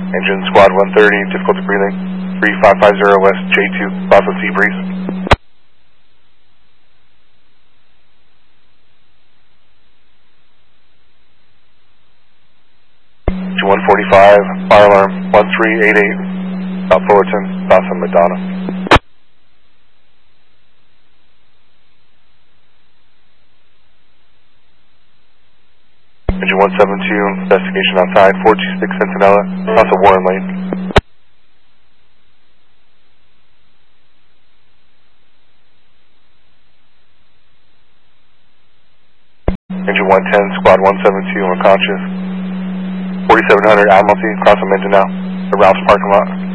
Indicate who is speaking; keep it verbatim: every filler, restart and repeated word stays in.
Speaker 1: Engine squad one thirty, difficulty breathing, three five five zero west, J two, loss of sea breeze. Engine one forty-five, fire alarm one three eight eight, South Fullerton, south of Madonna. Engine one seven two, investigation outside, four two six Centinela, south of Warren Lane. Engine one ten, squad one seven two, unconscious. forty-seven hundred Admiralty, across from Mindanao, the Ralph's parking lot.